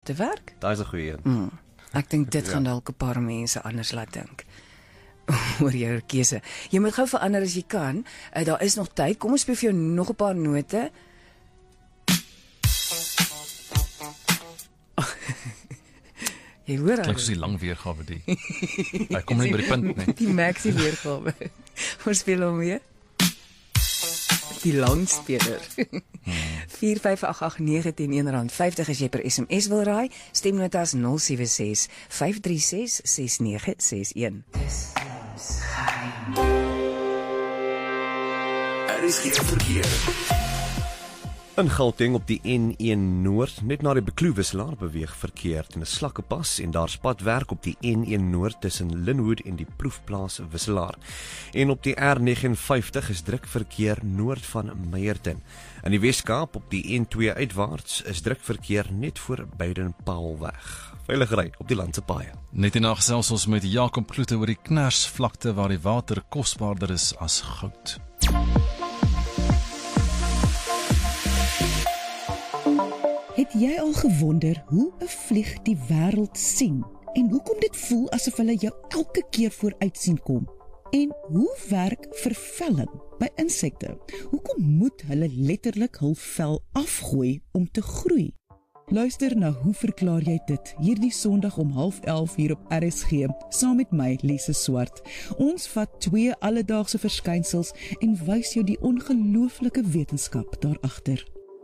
te werk? Daai is 'n goeie een. Ek dink dit gaan dalk 'n paar mense anders laat dink oor jou keuse. Jy moet gou verander as jy kan. Daar is nog tyd. Kom ons speel vir jou nog 'n paar note. Jy hoor Klink soos die lang weergawe die. Hy kom nie by die punt nie. Die maxi weergawe. Ons speel hom weer. Die langspeler. 45889 R1.50 as jy per SMS wil raai. Stemnotas 076 536 6961. Is geen verkeer. In Gauteng op die N1 Noord, net na die Bekloewisselaar beweeg verkeer teen 'n slakkepas en daar's padwerk op die N1 Noord tussen Linwood en die Proefplaas Wisselaar. En op die R59 is druk verkeer noord van Meyerton. In die Weskaap op die N2 uitwaarts is druk verkeer net voor Beiden-Paulweg. Veilig ry op die landse paaie. Net hierna gesels ons met Jakob Kloete oor die Knersvlakte waar die water kosbaarder is as goud. Het jy al gewonder hoe 'n vlieg die wêreld sien en hoekom dit voel asof hulle jou elke keer vooruit sien kom? En hoe werk vervelling by insekte? Hoekom moet hulle letterlik hul vel afgooi om te groei? Luister na Hoe verklaar jy dit? Hierdie Sondag om 10:30 hier op RSG, saam met my, Lise Swart. Ons vat 2 alledaagse verskynsels en wys jou die ongelooflike wetenskap daarachter.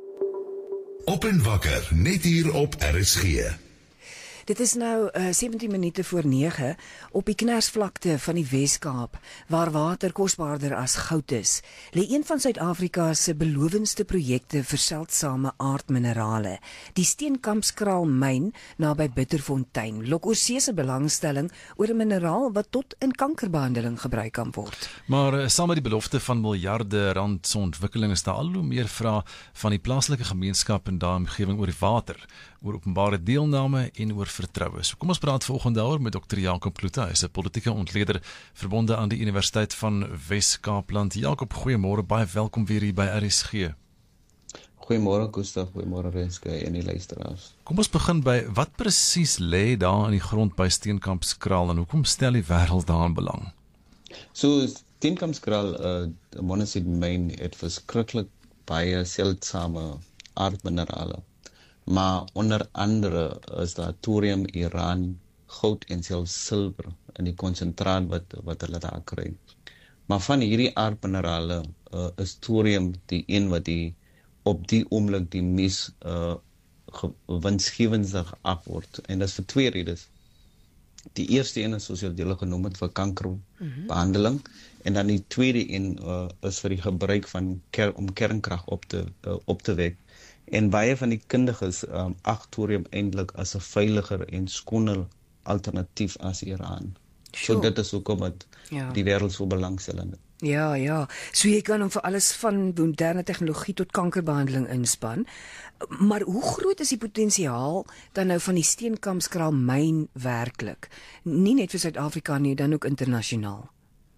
Op en wakker, net hier op RSG. Dit is nou 17 minute voor 9 op die Knersvlakte van die Weskaap, waar water kosbaarder as goud is, lê een van Suid-Afrika se belowendste projekte vir seldsame aardminerale. Die Steenkampskraal myn naby Bitterfontein lok oorsee se belangstelling oor 'n mineraal wat tot in kankerbehandeling gebruik kan word. Maar saam met die belofte van miljarde rand se ontwikkeling is daar al hoe meer vrae van die plaaslike gemeenskap en daai omgewing oor die water, oor openbare deelname en oor vertroue. So kom ons praat vanoggend daaroor met Dr. Jakob Kloete. Hy is 'n politieke ontleder verbonde aan die Universiteit van Wes-Kaapland. Jakob, goeiemôre, baie welkom weer hier by RSG. Goeiemôre Gustav, goeiemôre Renske en die luisteraars. Kom ons begin by wat presies lê daar in die grond by Steenkampskraal en hoekom stel die wêreld daarin belang? So Steenkampskraal, monazite myn het verskriklik baie seldsame aardminerale. Maar onder andere is daar thorium, uran, goud en selfs silwer in die konsentraat wat hulle daar kry. Maar van hierdie aardminerale is thorium die een wat op die oomblik die mees winsgewendste af word. En dat is vir 2 redes. Die eerste een is soos jy dit genoem het vir kankerbehandeling en dan die tweede een is vir die gebruik van om kernkrag op te wek. En baie van die kundiges ag thorium eintlik as 'n veiliger en skoner alternatief as uran. So dit is hoekom dit die wêreld so belangstel in. Ja. So jy kan hom vir alles van moderne tegnologie tot kankerbehandeling inspan. Maar hoe groot is die potensiaal dan nou van die Steenkampskraal myn werklik? Nie net vir Suid-Afrika nie, dan ook internasionaal.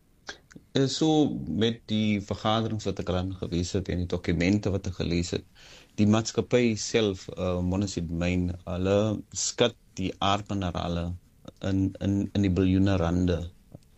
So met die vergaderings wat ek aan gewees het en die dokumente wat ek gelees het, die maatskappy self, monazite myn, hulle skat die aardminerale in die biljoene rande.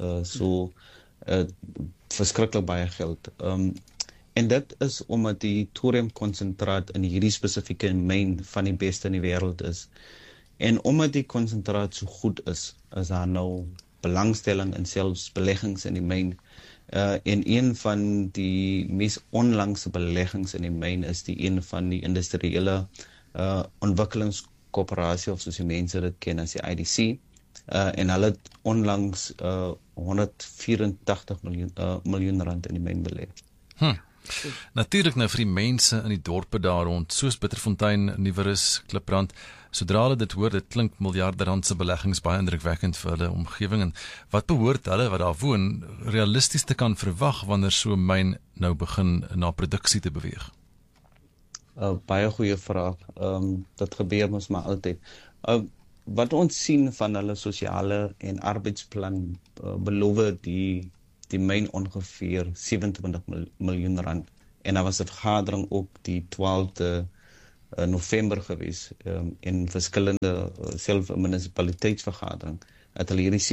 Verskriklik baie geld. En dit is omdat die thoriumkonsentraat in hierdie spesifieke myn van die beste in die wêreld is. En omdat die konsentraat so goed is daar nou belangstelling en selfs beleggings in die myn. En een van die mees onlangse beleggings in die myn is die een van die industriële ontwikkelingskoöperasie, of soos die mense dit ken as die IDC. En hulle het onlangs 184 miljoen rand in die myn belê. Natuurlik nou vir die mense in die dorpe daar rond, soos Bitterfontein, Nieuwerus, Kliprand, sodra hulle dit hoor, dit klink miljarde rand se beleggings baie indrukwekkend vir hulle omgewing. En wat behoort hulle wat daar woon realisties te kan verwag wanneer so 'n myn nou begin na produksie te beweeg? Baie goeie vraag. Dat gebeur mos maar altyd. Wat ons sien van hulle sosiale en arbeidsplan beloof die myn ongeveer 27 miljoen rand. En daar was 'n vergadering ook die 12de November gewees in verskillende self munisipaliteitsvergadering het hulle hierdie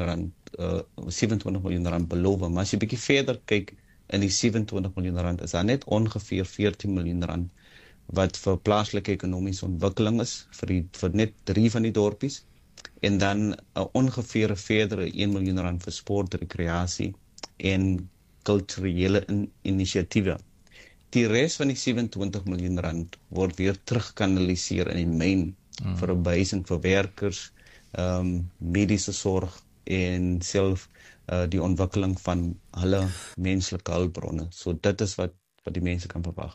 27 miljoen rand beloof, maar as jy bietjie verder kyk in die 27 miljoen rand is daar net ongeveer 14 miljoen rand wat vir plaaslike ekonomiese ontwikkeling is vir net 3 van die dorpies en dan ongeveer verdere 1 miljoen rand vir sport, rekreasie en kulturele inisiatiewe. Die res van die 27 miljoen rand word weer terugkanaliseer in die myn vir 'n behuising vir werkers, mediese sorg en self die ontwikkeling van hulle menslike hulpbronne. So dit is wat die mense kan verwag.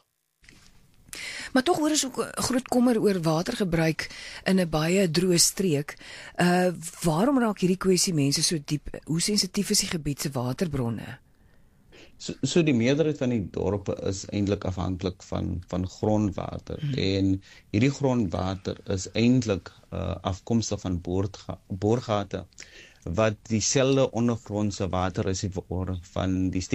Maar tog hoor ons ook groot kommer oor watergebruik in 'n baie droë streek. Waarom raak hierdie kwessie mense so diep? Hoe sensitief is die gebied se waterbronne? So die meerderheid van die dorpe is eintlik afhanklik van grondwater en hierdie grondwater is eintlik afkomstig van boorgate wat dieselfde ondergrondse waterreservoir van die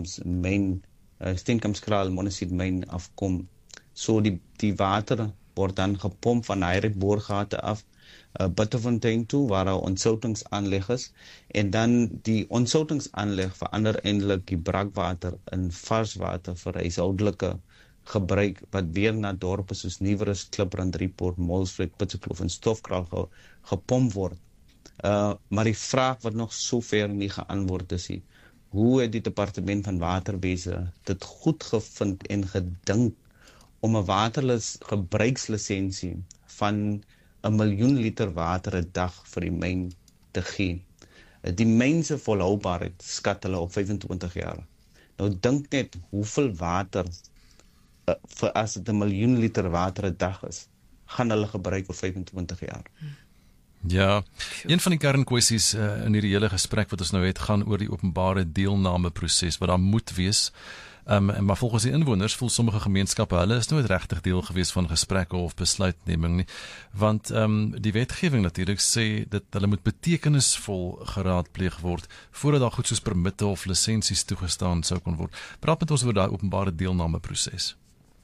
Steenkampskraal Monosid-myn afkom. So die water word dan gepomp van hierdie boorgate af Butterfontein toe waar 'n ontsoutingsaanleg is en dan die ontsoutingsaanleg verander eintlik die brakwater in varswater vir huishoudelike gebruik wat weer na dorpe soos Nieuwerus, Kliprand, Report, Molsvlek, Pitsekloof en Stofkraal gepomp word. Maar die vraag wat nog sover nie geantwoord is, hoe het die departement van waterwese dit goed gevind en gedink om 'n watergebruikslisensie van 1 miljoen liter water 'n dag vir die myn te gee. Die myn se volhoubaarheid skat hulle op 25 jaar. Nou dink net hoeveel water vir as dit 1 miljoen liter water 'n dag is, gaan hulle gebruik vir 25 jaar. Ja, een van die kernkwessies in hierdie hele gesprek wat ons nou het, gaan oor die openbare deelnameproses wat daar moet wees. Maar volgens die inwoners voel sommige gemeenskappe hulle is nooit regtig deel gewees van gesprekke of besluitneming nie, want die wetgewing natuurlik sê dat hulle moet betekenisvol geraadpleeg word voordat daar goed soos permitte of lisensies toegestaan sou kon word. Praat met ons oor daai openbare deelnameproses.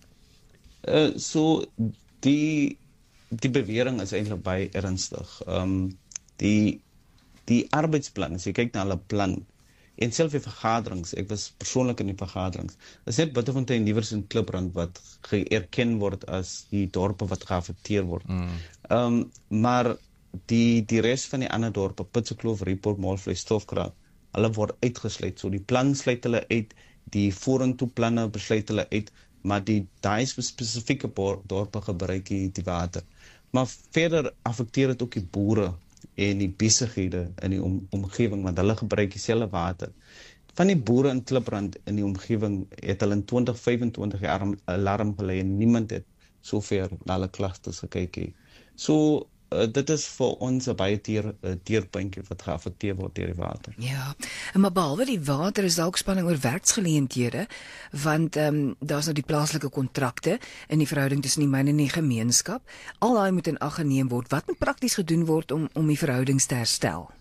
So die bewering is eintlik baie ernstig. Die arbeidsplan, as jy kyk na hulle plan en self die vergaderings, ek was persoonlik in die vergaderings, is net Butterfontein, Nieuwerus en Kliprand wat geerken word as die dorpe wat geaffekteer word. Maar die res van die ander dorpe, Pitsekloof, Report, Molsvlek, Stofkraal, hulle word uitgesluit. So die plan sluit hulle uit, die vorentoe planne besluit hulle uit, maar daai spesifieke dorpe gebruik die water. Maar verder affekteer dit ook die boere en die besighede in die omgewing, want hulle gebruik dieselfde water. Van die boere in Kliprand in die omgewing het hulle in 2025 jaar alarm gelei en niemand het sover na hulle klagtes gekyk nie. So dit is vir ons 'n baie teerpuntjie wat geaffekteer word deur die water. Ja, maar behalwe die water is daar ook spanning oor werksgeleenthede, want daar's nou die plaaslike kontrakte in die verhouding tussen die myn en die gemeenskap. Al daai moet in ag geneem word. Wat moet prakties gedoen word om die verhoudings te herstel?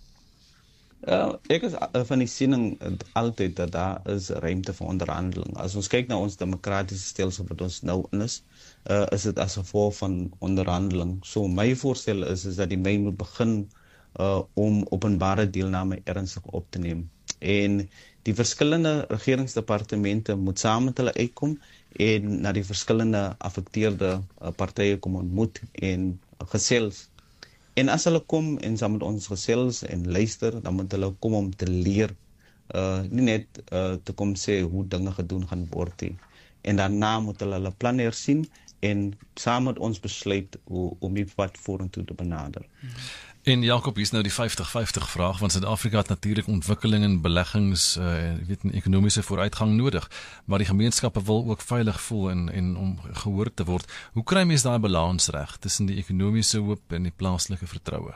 Ek is van die siening altyd dat daar is ruimte vir onderhandeling. As ons kyk na ons demokratiese stelsel wat ons nou in is dit as gevolg van onderhandeling. So my voorstel is dat die myn moet begin om openbare deelname ernstig op te neem. En die verskillende regeringsdepartemente moet saam met hulle uitkom en na die verskillende affekteerde partye kom ontmoet en gesels. En as hulle kom en saam met ons gesels en luister, dan moet hulle kom om te leer, nie net te kom sê hoe dinge gedoen gaan word nie. En daarna moet hulle plan hersien en saam met ons besluit om die pad vorentoe te benader. En Jakob, hier is nou die 50-50 vraag, want Suid-Afrika het natuurlik ontwikkeling en beleggings, en ekonomiese vooruitgang nodig, maar die gemeenskappe wil ook veilig voel en om gehoor te word. Hoe kry mens daai balans reg tussen die ekonomiese hoop en die plaaslike vertroue?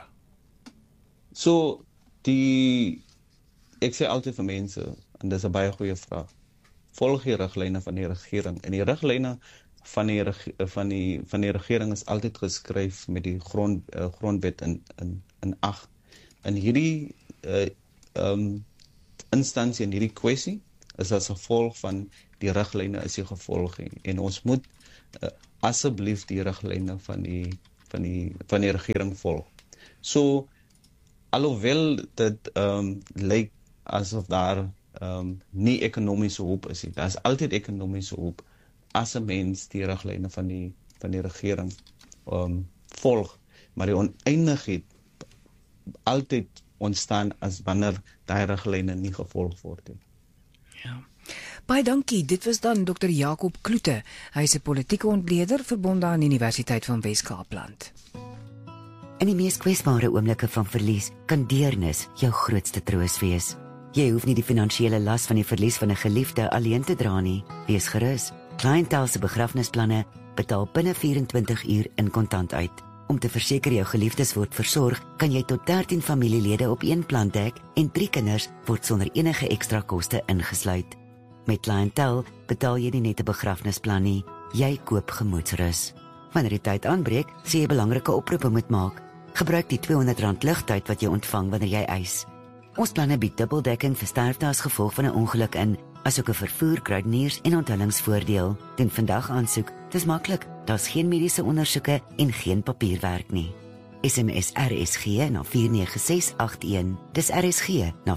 So, ek sê altyd vir mense, en dis 'n baie goeie vraag, volg die riglyne van die regering, en die riglyne van die regering is altyd geskryf met die grondwet in ag. In hierdie instansie, in hierdie kwessie, is as gevolg van die riglyne is die gevolg. En ons moet asseblief die riglyne van die regering volg. So, alhoewel dit lyk asof daar nie ekonomiese hulp is nie. Daar is altyd ekonomiese hulp as 'n mens die riglyne van die regering volg, maar die oneindigheid altyd ontstaan as wanneer daai riglyne nie gevolg word nie. Ja. Baie dankie. Dit was dan Dr. Jakob Kloete. Hy is 'n politieke ontleder verbonde aan die Universiteit van Wes-Kaapland. In die mees kwesbare oomblikke van verlies kan deernis jou grootste troos wees. Jy hoef nie die finansiële las van die verlies van 'n geliefde alleen te dra nie. Wees gerus. Clientele se begrafnisplanne betaal binne 24 uur in kontant uit. Om te verseker jou geliefdes word versorg, kan jy tot 13 familielede op een plan dek en 3 kinders word sonder enige ekstra koste ingesluit. Met Clientele betaal jy nie net 'n begrafnisplan nie, jy koop gemoedsrus. Wanneer die tyd aanbreek, sê jy belangrike oproepe moet maak. Gebruik die R200 ligtyd wat jy ontvang wanneer jy eis. Ons planne bied dubbeldekking vir sterfte as gevolg van 'n ongeluk in, asook 'n vervoer, kruideniers en onthullingsvoordeel. Doen vandag aansoek. Dis maklik. Daar's geen mediese ondersoeke en geen papierwerk nie. SMS RSG na 49681. Dis RSG na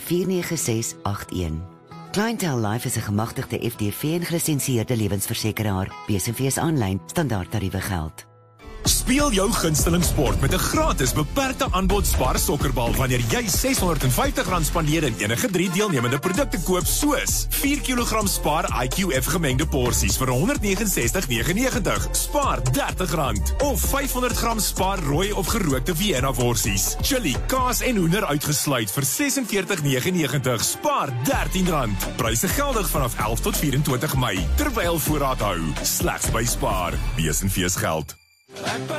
49681. Clientele Life is 'n gemagtigde FDV en gelisensieerde lewensversekeraar. BSV's aanlyn standaardtariewe geld. Speel jou gunsteling sport met 'n gratis beperkte aanbod Spar sokkerbal wanneer jy R650 spandeer en enige 3 deelnemende produkte koop soos 4 kg Spar IQF gemengde porsies vir R169,99, Spar R30 of 500 gram Spar rooi of gerookte Vienna worsies, chili, kaas en hoender uitgesluit vir R46,99, Spar R13. Pryse geldig vanaf 11 tot 24 Mei terwyl voorraad hou. Slegs by Spar. B&V's geld.